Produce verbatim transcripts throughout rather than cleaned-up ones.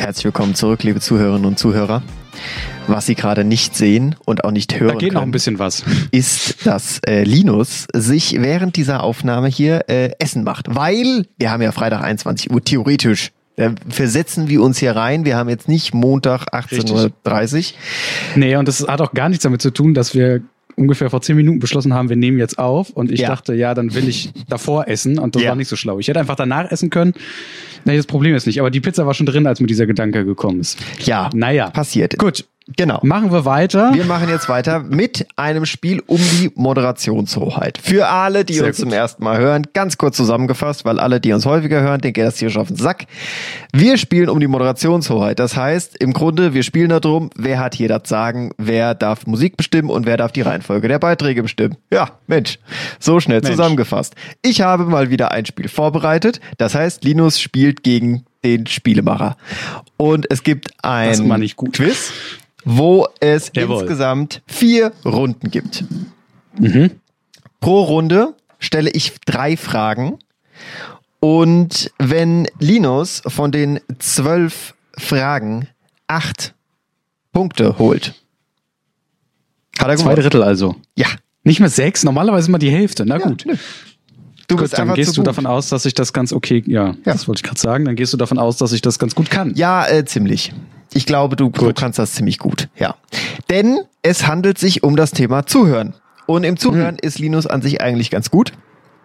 Herzlich willkommen zurück, liebe Zuhörerinnen und Zuhörer. Was Sie gerade nicht sehen und auch nicht hören Da geht können, noch ein bisschen was. ist, dass äh, Linus sich während dieser Aufnahme hier äh, Essen macht. Weil wir haben ja Freitag einundzwanzig Uhr, theoretisch. Da versetzen wir uns hier rein. Wir haben jetzt nicht Montag achtzehn Uhr dreißig. Nee, und das hat auch gar nichts damit zu tun, dass wir ungefähr vor zehn Minuten beschlossen haben, wir nehmen jetzt auf. Und ich Ja. dachte, ja, dann will ich davor essen. Und das Ja. war nicht so schlau. Ich hätte einfach danach essen können. Nee, das Problem ist nicht. Aber die Pizza war schon drin, als mir dieser Gedanke gekommen ist. Ja, Naja. passiert. Gut. Genau. Machen wir weiter. Wir machen jetzt weiter mit einem Spiel um die Moderationshoheit. Für alle, die Sehr uns gut. zum ersten Mal hören, ganz kurz zusammengefasst, weil alle, die uns häufiger hören, denken, das hier schon auf den Sack. Wir spielen um die Moderationshoheit. Das heißt, im Grunde, wir spielen darum, wer hat hier das Sagen, wer darf Musik bestimmen und wer darf die Reihenfolge der Beiträge bestimmen. Ja, Mensch, so schnell Mensch. zusammengefasst. Ich habe mal wieder ein Spiel vorbereitet. Das heißt, Linus spielt gegen den Spielemacher. Und es gibt ein Das ist mal nicht gut. Quiz, wo es Jawohl. insgesamt vier Runden gibt. Mhm. Pro Runde stelle ich drei Fragen. Und wenn Linus von den zwölf Fragen acht Punkte holt, hat er Zwei gewonnen. Drittel also. Ja. Nicht mehr sechs, normalerweise immer die Hälfte. Na Ja, gut. nö. Du Gut, bist dann einfach gehst zu du gut. davon aus, dass ich das ganz okay, ja, das wollte ich gerade sagen, dann gehst du davon aus, dass ich das ganz gut kann. Ja, äh, ziemlich. Ich glaube, du, du Gut. kannst das ziemlich gut. Ja. Denn es handelt sich um das Thema Zuhören. Und im Zuhören ist Linus an sich eigentlich ganz gut.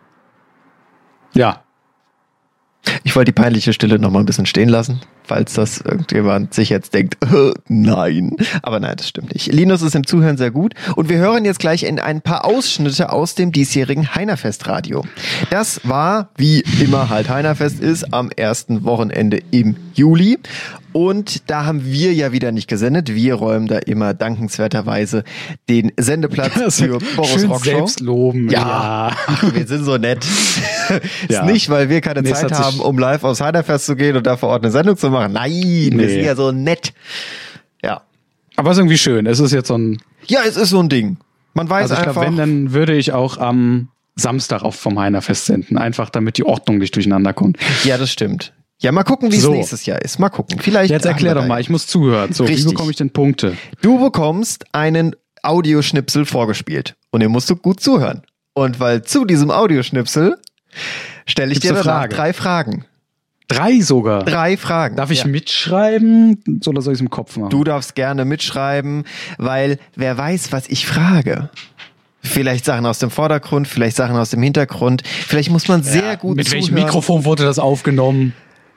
Ja. Ich wollte die peinliche Stille noch mal ein bisschen stehen lassen, falls das irgendjemand sich jetzt denkt, äh, nein. Aber nein, das stimmt nicht. Linus ist im Zuhören sehr gut. Und wir hören jetzt gleich in ein paar Ausschnitte aus dem diesjährigen Heinerfest-Radio. Das war, wie immer halt Heinerfest ist, am ersten Wochenende im Juli. Und da haben wir ja wieder nicht gesendet. Wir räumen da immer dankenswerterweise den Sendeplatz für Boris Schön Rockshow. selbst loben. Ja, ach, wir sind so nett. Ja. Ist nicht, weil wir keine Nee, es Zeit hat sich- haben, um live aufs Heinerfest zu gehen und da vor Ort eine Sendung zu machen. Nein, wir Nee. sind ja so nett. Ja. Aber es ist irgendwie schön. Es ist jetzt so ein, Ja, es ist so ein Ding. Man weiß also ich einfach. glaube, wenn, dann würde ich auch am Samstag auf vom Heinerfest senden. Einfach, damit die Ordnung nicht durcheinander kommt. Ja, das stimmt. Ja, mal gucken, wie es So. nächstes Jahr ist. Mal gucken. Vielleicht. Jetzt erklär haben wir doch da- mal, ich muss zuhören. So, Richtig. wie bekomme ich denn Punkte? Du bekommst einen Audioschnipsel vorgespielt. Und den musst du gut zuhören. Und weil zu diesem Audioschnipsel stelle ich Gibt's dir eine danach Frage? drei Fragen. Drei sogar. Drei Fragen. Darf ich Ja. mitschreiben oder soll ich es im Kopf machen? Du darfst gerne mitschreiben, weil wer weiß, was ich frage. Vielleicht Sachen aus dem Vordergrund, vielleicht Sachen aus dem Hintergrund. Vielleicht muss man sehr Ja, gut Mit zuhören. welchem Mikrofon wurde das aufgenommen?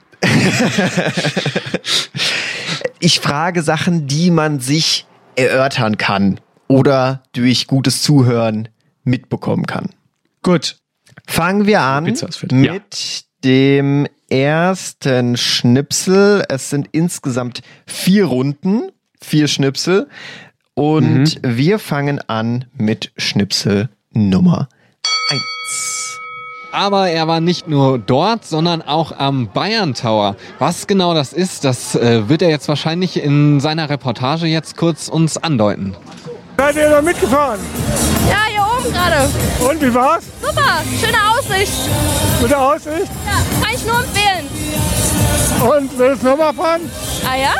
Ich frage Sachen, die man sich erörtern kann oder durch gutes Zuhören mitbekommen kann. Gut. Fangen wir an Pizza ist fertig. mit dem ersten Schnipsel. Es sind insgesamt vier Runden, vier Schnipsel. Und Mhm. wir fangen an mit Schnipsel Nummer eins. Aber er war nicht nur dort, sondern auch am Bayern Tower. Was genau das ist, das äh, wird er jetzt wahrscheinlich in seiner Reportage jetzt kurz uns andeuten. Seid ihr da mitgefahren? Ja, hier oben gerade. Und wie war's? Super, schöne Aussicht. Gute Aussicht? Ja, kann ich nur empfehlen. Und willst du nochmal fahren? Ah ja?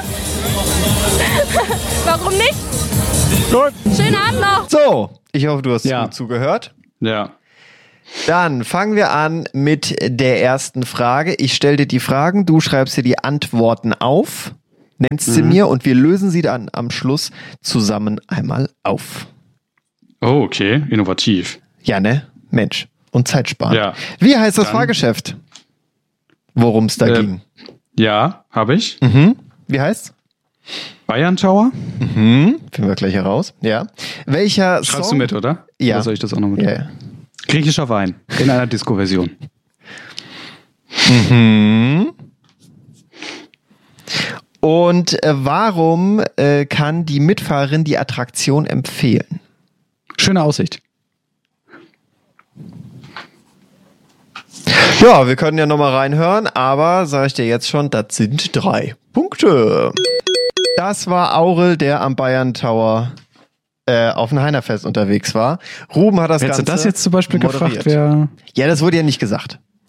Warum nicht? Gut. Schönen Abend noch. So, ich hoffe, du hast Ja. gut zugehört. Ja. Dann fangen wir an mit der ersten Frage. Ich stelle dir die Fragen, du schreibst dir die Antworten auf, nennst sie mir und wir lösen sie dann am Schluss zusammen einmal auf. Oh, okay. Innovativ. Ja, ne? Mensch. Und Zeit sparen. Ja. Wie heißt das Dann- Fahrgeschäft? Worum es da Äh, ging. Ja, habe ich. Mhm. Wie heißt's? Bayern Tower. Mhm. Finden wir gleich heraus. Ja. Welcher Schreibst Song? du mit, oder? Ja. Oder soll ich das auch noch mit? Ja, ja. Griechischer Wein. In einer Disco-Version. Mhm. Und äh, warum äh, kann die Mitfahrerin die Attraktion empfehlen? Schöne Aussicht. Ja, wir können ja nochmal reinhören, aber sage ich dir jetzt schon, das sind drei Punkte. Das war Aurel, der am Bayern Tower äh, auf dem Heinerfest unterwegs war. Ruben hat das Hättest du Ganze das jetzt zum Beispiel moderiert. gefragt, wer... Ja, das wurde ja nicht gesagt.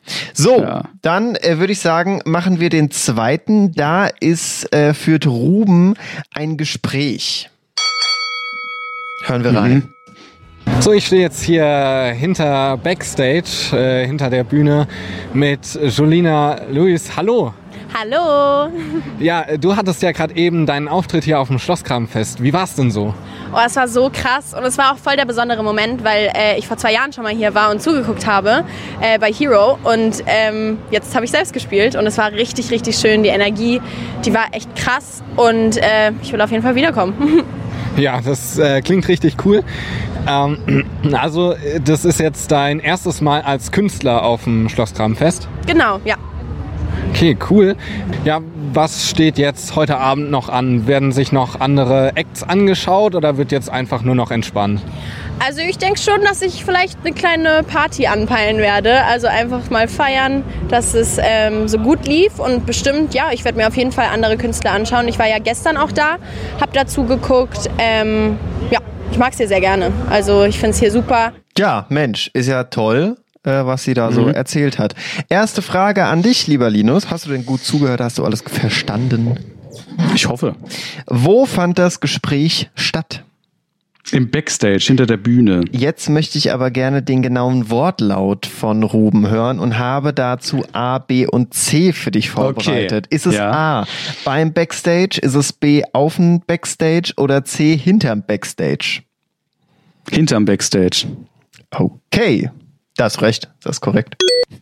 So, Ja. dann äh, würde ich sagen, machen wir den zweiten. Da ist, äh, führt Ruben ein Gespräch. Hören wir rein. So, ich stehe jetzt hier hinter Backstage, äh, hinter der Bühne mit Jolina Lewis. Hallo. Hallo. Ja, du hattest ja gerade eben deinen Auftritt hier auf dem Schlosskramfest. Wie war's denn so? Oh, es war so krass und es war auch voll der besondere Moment, weil äh, ich vor zwei Jahren schon mal hier war und zugeguckt habe äh, bei Hero und ähm, jetzt habe ich selbst gespielt und es war richtig, richtig schön. Die Energie, die war echt krass und äh, ich will auf jeden Fall wiederkommen. Ja, das äh, klingt richtig cool. Ähm, also, das ist jetzt dein erstes Mal als Künstler auf dem Schlosskramfest? Genau, ja. Okay, cool. Ja, was steht jetzt heute Abend noch an? Werden sich noch andere Acts angeschaut oder wird jetzt einfach nur noch entspannt? Also ich denke schon, dass ich vielleicht eine kleine Party anpeilen werde. Also einfach mal feiern, dass es ähm, so gut lief. Und bestimmt, ja, ich werde mir auf jeden Fall andere Künstler anschauen. Ich war ja gestern auch da, habe dazu geguckt. Ähm, ja, ich mag es hier sehr gerne. Also ich finde es hier super. Ja, Mensch, ist ja toll, äh, was sie da so erzählt hat. Erste Frage an dich, lieber Linus. Hast du denn gut zugehört? Hast du alles verstanden? Ich hoffe. Wo fand das Gespräch statt? Im Backstage, hinter der Bühne. Jetzt möchte ich aber gerne den genauen Wortlaut von Ruben hören und habe dazu A, B und C für dich vorbereitet. Okay. Ist es Ja. A, beim Backstage, ist es B, auf dem Backstage oder C, hinterm Backstage? Hinterm Backstage. Okay, das ist recht, das ist korrekt.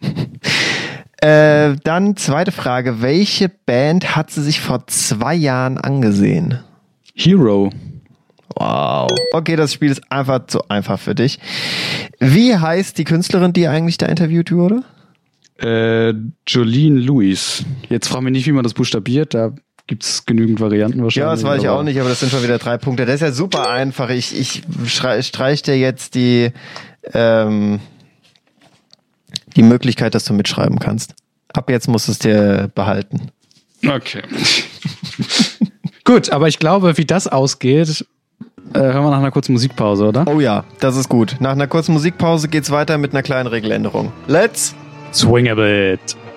äh, dann zweite Frage, welche Band hat sie sich vor zwei Jahren angesehen? Hero. Wow. Okay, das Spiel ist einfach zu einfach für dich. Wie heißt die Künstlerin, die eigentlich da interviewt wurde? Äh, Jolene Lewis. Jetzt frag mich nicht, wie man das buchstabiert. Da gibt's genügend Varianten wahrscheinlich. Ja, das weiß ich aber- auch nicht, aber das sind schon wieder drei Punkte. Das ist ja super einfach. Ich, ich schrei- streich dir jetzt die, ähm, die Möglichkeit, dass du mitschreiben kannst. Ab jetzt musst du es dir behalten. Okay. Gut, aber ich glaube, wie das ausgeht, äh, hören wir nach einer kurzen Musikpause, oder? Oh ja, das ist gut. Nach einer kurzen Musikpause geht's weiter mit einer kleinen Regeländerung. Let's Swing a bit.